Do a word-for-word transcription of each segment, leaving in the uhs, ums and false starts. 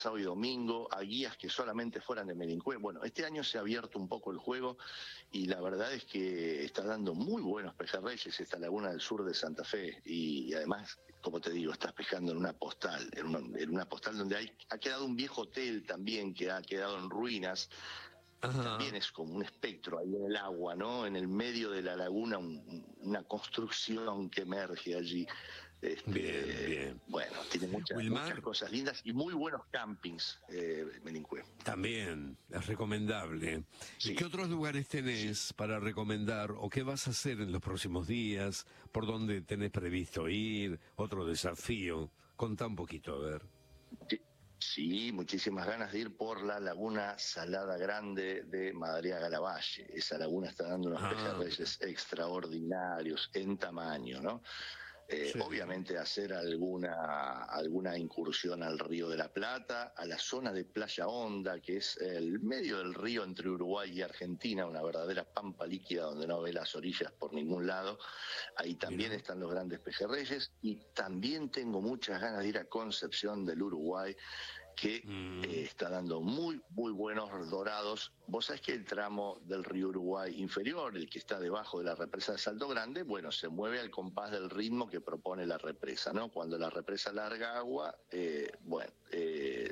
sábado y domingo, a guías que solamente fueran de Melincue. Bueno, este año se ha abierto un poco el juego y la verdad es que está dando muy buenos pejerreyes esta laguna del sur de Santa Fe, y, y además, como te digo, estás pescando en una postal, en una, en una postal donde hay, ha quedado un viejo hotel también que ha quedado en ruinas. Ajá. También es como un espectro ahí en el agua, ¿no? En el medio de la laguna, un, una construcción que emerge allí. Este, Bien, bien. Bueno, tiene muchas, Wilmar, muchas cosas lindas y muy buenos campings, eh, Melincue. también es recomendable. Sí. ¿Y qué otros lugares tenés sí. para recomendar o qué vas a hacer en los próximos días? ¿Por dónde tenés previsto ir? ¿Otro desafío? Contá un poquito, a ver. Sí. Sí, muchísimas ganas de ir por la laguna Salada Grande de Madariaga Lavalle. Esa laguna está dando unos ah, pejerreyes extraordinarios en tamaño, ¿no? Eh, sí. Obviamente hacer alguna alguna incursión al Río de la Plata, a la zona de Playa Honda, que es el medio del río entre Uruguay y Argentina, una verdadera pampa líquida donde no ve las orillas por ningún lado. Ahí también Mira. están los grandes pejerreyes, y también tengo muchas ganas de ir a Concepción del Uruguay, que mm. eh, está dando muy, muy buenos dorados. Vos sabés que el tramo del río Uruguay inferior, el que está debajo de la represa de Salto Grande, bueno, se mueve al compás del ritmo que propone la represa, ¿no? Cuando la represa larga agua, eh, bueno, eh,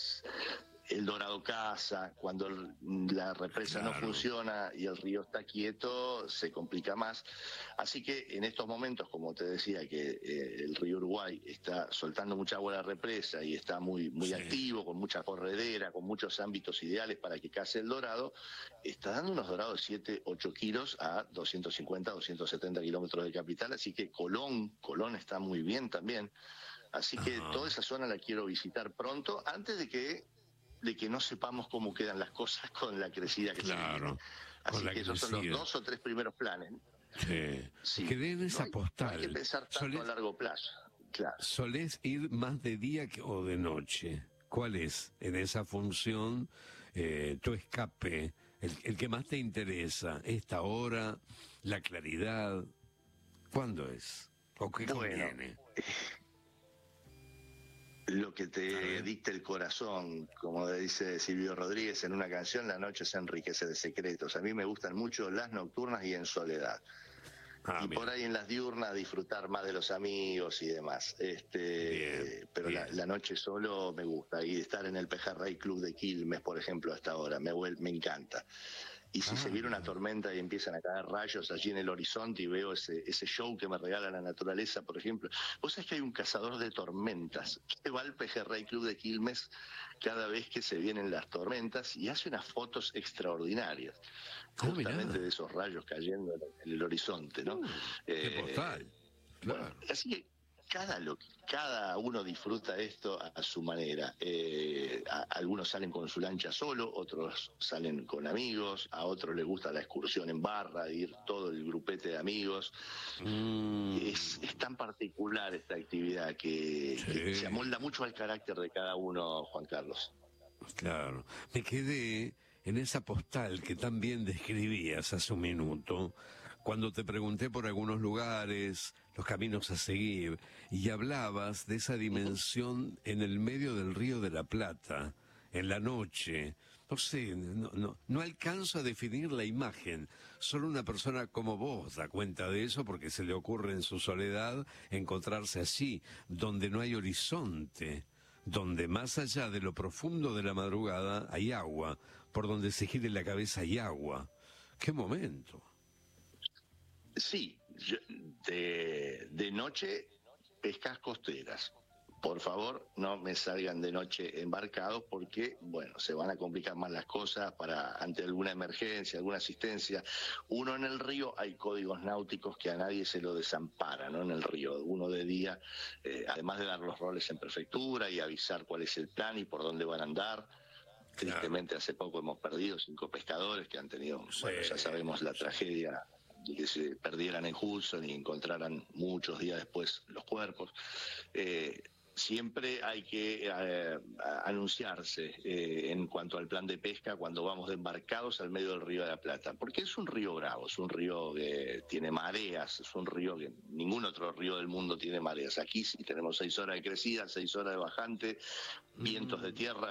el dorado caza. Cuando la represa claro. no funciona y el río está quieto, se complica más. Así que en estos momentos, como te decía, que eh, el río Uruguay está soltando mucha agua a la represa y está muy, muy sí. activo, con mucha corredera, con muchos ámbitos ideales para que case el dorado, está dando unos dorados de siete, ocho kilos a doscientos cincuenta, doscientos setenta kilómetros de capital. Así que Colón, Colón está muy bien también. Así que Ajá. toda esa zona la quiero visitar pronto, antes de que de que no sepamos cómo quedan las cosas con la crecida que claro, se viene. Así que esos crecida. son los dos o tres primeros planes. Sí. sí. Quedé en esa no hay, postal. No hay que pensar tanto solés, a largo plazo. Claro. ¿Solés ir más de día que, o de noche? ¿Cuál es en esa función eh, tu escape, el, el que más te interesa? ¿Esta hora? ¿La claridad? ¿Cuándo es? ¿O qué bueno, conviene? Lo que te dicta el corazón, como dice Silvio Rodríguez en una canción, la noche se enriquece de secretos. A mí me gustan mucho las nocturnas y en soledad. Ah, y bien. por ahí en las diurnas disfrutar más de los amigos y demás. Este, bien, pero bien. La, la noche solo me gusta. Y estar en el Pejerrey Club de Quilmes, por ejemplo, hasta ahora, me, me encanta. Y si ah, se viene una tormenta y empiezan a caer rayos allí en el horizonte y veo ese, ese show que me regala la naturaleza, por ejemplo. Vos sabés que hay un cazador de tormentas que va al Pejerrey Club de Quilmes cada vez que se vienen las tormentas y hace unas fotos extraordinarias, ah, justamente mirá. de esos rayos cayendo en el horizonte, ¿no? Uh, eh, qué postal. Claro. Bueno, así que Cada, lo, cada uno disfruta esto a, a su manera. Eh, a, algunos salen con su lancha solo, otros salen con amigos, a otros les gusta la excursión en barra, ir todo el grupete de amigos. Mm. Es, es tan particular esta actividad que, sí. que se amolda mucho al carácter de cada uno, Juan Carlos. Claro, me quedé en esa postal que tan bien describías hace un minuto, cuando te pregunté por algunos lugares, los caminos a seguir, y hablabas de esa dimensión en el medio del Río de la Plata, en la noche. No sé, no, no, no alcanzo a definir la imagen. Solo una persona como vos da cuenta de eso, porque se le ocurre en su soledad encontrarse así, donde no hay horizonte, donde más allá de lo profundo de la madrugada hay agua, por donde se gire la cabeza hay agua. ¡Qué momento! Sí, yo, de, de noche pescas costeras. Por favor, no me salgan de noche embarcados porque, bueno, se van a complicar más las cosas para ante alguna emergencia, alguna asistencia. Uno en el río, hay códigos náuticos que a nadie se lo desampara, ¿no? En el río, uno de día, eh, además de dar los roles en prefectura y avisar cuál es el plan y por dónde van a andar. Tristemente, hace poco hemos perdido cinco pescadores que han tenido, sí, bueno, ya sabemos la sí. tragedia de que se perdieran en Hudson y encontraran muchos días después los cuerpos. Eh, Siempre hay que eh, anunciarse eh, en cuanto al plan de pesca cuando vamos de embarcados al medio del Río de la Plata, porque es un río bravo, es un río que tiene mareas, es un río que ningún otro río del mundo tiene mareas. Aquí sí tenemos seis horas de crecida, seis horas de bajante, vientos de tierra,